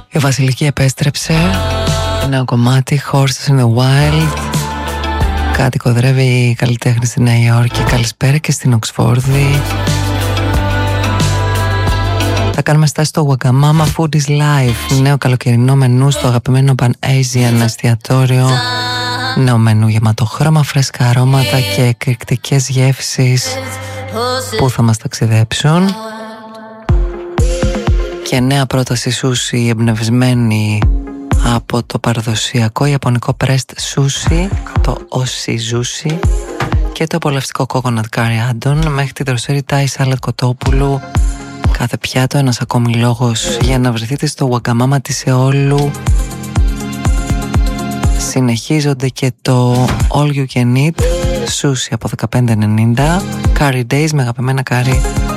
Η Βασιλική επέστρεψε. Νέο κομμάτι, Horses in the Wild. Κάτι κοδρεύει καλλιτέχνη στη Νέα Υόρκη. Καλησπέρα και στην Οξφόρδη. Θα κάνουμε στάση στο Wagamama Food is Life. Νέο καλοκαιρινό μενού στο αγαπημένο Pan Asian εστιατόριο. Νέο μενού γεμάτο χρώμα, φρέσκα αρώματα και εκρηκτικές γεύσεις που θα μας ταξιδέψουν. Και νέα πρόταση σούσι εμπνευσμένη από το παραδοσιακό ιαπωνικό pressed sushi, το oshizushi, και το απολαυστικό coconut curry addon, μέχρι τη δροσερή Thai salad κοτόπουλου. Κάθε πιάτο ένας ακόμη λόγος για να βρεθείτε στο Wagamama της Σεόλου. Συνεχίζονται και το All You Can Eat sushi από 15.90, curry days με αγαπημένα curry